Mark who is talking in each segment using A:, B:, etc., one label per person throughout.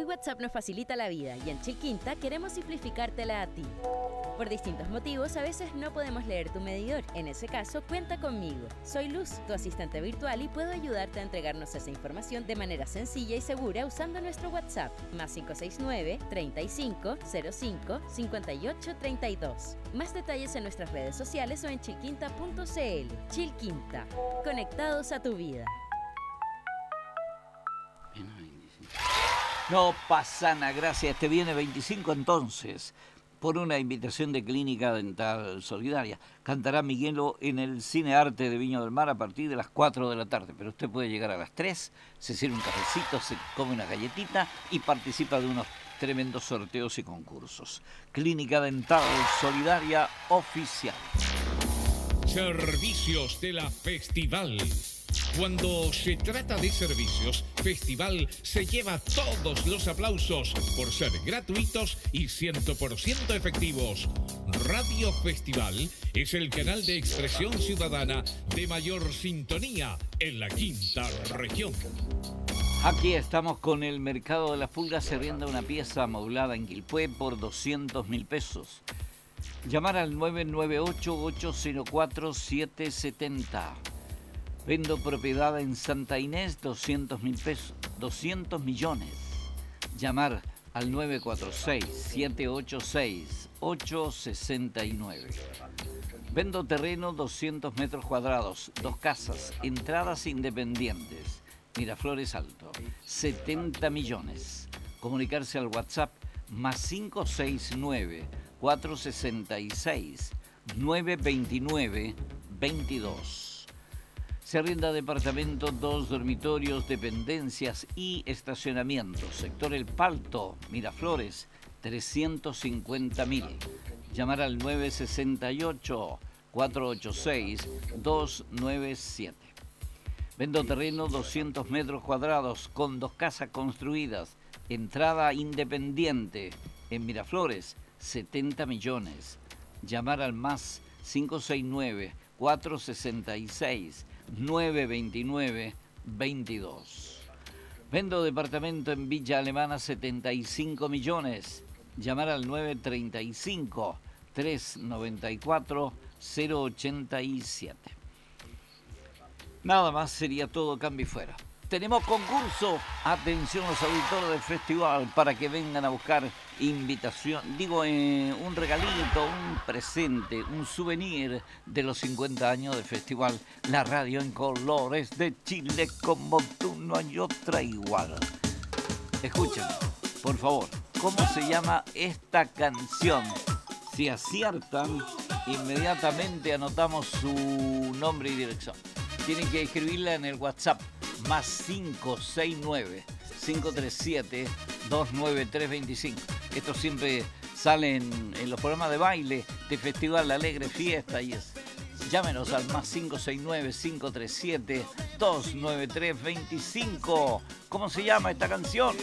A: WhatsApp nos facilita la vida y en Chilquinta queremos simplificártela a ti. Por distintos motivos, a veces no podemos leer tu medidor. En ese caso, cuenta conmigo. Soy Luz, tu asistente virtual, y puedo ayudarte a entregarnos esa información de manera sencilla y segura usando nuestro WhatsApp, más 569-3505-5832. Más detalles en nuestras redes sociales o en chilquinta.cl. Chilquinta, conectados a tu vida.
B: No pasa nada, gracias. Este viene 25 entonces, por una invitación de Clínica Dental Solidaria. Cantará Miguelo en el Cine Arte de Viña del Mar a partir de las 4 de la tarde. Pero usted puede llegar a las 3, se sirve un cafecito, se come una galletita y participa de unos tremendos sorteos y concursos. Clínica Dental Solidaria Oficial.
C: Servicios de la Festival. Cuando se trata de servicios, Festival se lleva todos los aplausos por ser gratuitos y 100% efectivos. Radio Festival es el canal de expresión ciudadana de mayor sintonía en la quinta región.
B: Aquí estamos con el mercado de las pulgas. Se rienda una pieza amoblada en Quilpué por 200.000 pesos. Llamar al 998-804-770. Vendo propiedad en Santa Inés, 200.000 pesos, 200 millones. Llamar al 946-786-869. Vendo terreno, 200 metros cuadrados, 2 casas, entradas independientes. Miraflores Alto, 70 millones. Comunicarse al WhatsApp más 569-466-929-22. Se arrienda departamento, 2 dormitorios, dependencias y estacionamientos. Sector El Palto, Miraflores, 350.000. Llamar al 968-486-297. Vendo terreno, 200 metros cuadrados, con 2 casas construidas. Entrada independiente. En Miraflores, 70 millones. Llamar al más 569-466-929-22. Vendo departamento en Villa Alemana, 75 millones. Llamar al 935-394-087. Nada más, sería todo, cambio y fuera. Tenemos concurso. Atención los auditores del festival para que vengan a buscar invitación. Un regalito, un presente, un souvenir de los 50 años del festival. La radio en colores de Chile, como tú no hay otra igual. Escuchen, por favor, ¿cómo se llama esta canción? Si aciertan, inmediatamente anotamos su nombre y dirección. Tienen que escribirla en el WhatsApp. Más 569-537-29325. Esto siempre sale en los programas de baile de Festival La Alegre Fiesta y es. Llámenos al más 569-537-29325. ¿Cómo se llama esta canción?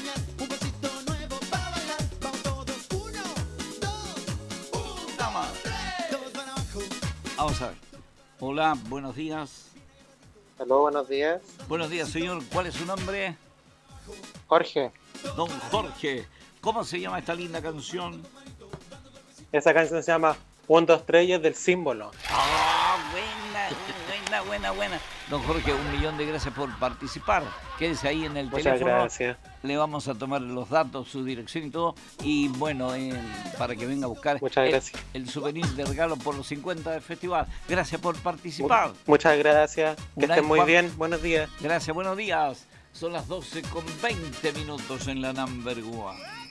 B: Vamos a ver. Hola, buenos días.
D: Aló, buenos días.
B: Buenos días, señor. ¿Cuál es su nombre?
D: Jorge.
B: Don Jorge. ¿Cómo se llama esta linda canción?
D: Esa canción se llama 1, 2, 3 y es del Símbolo.
B: ¡Ah, buena! Don Jorge, 1.000.000 de gracias por participar. Quédese ahí en el teléfono.
D: Muchas gracias.
B: Le vamos a tomar los datos, su dirección y todo. Y bueno, para que venga a buscar el souvenir de regalo por los 50 del festival. Gracias por participar.
D: Muchas gracias. Que estén muy bien. Buenos días.
B: Gracias, buenos días. Son las 12:20 en la Number One.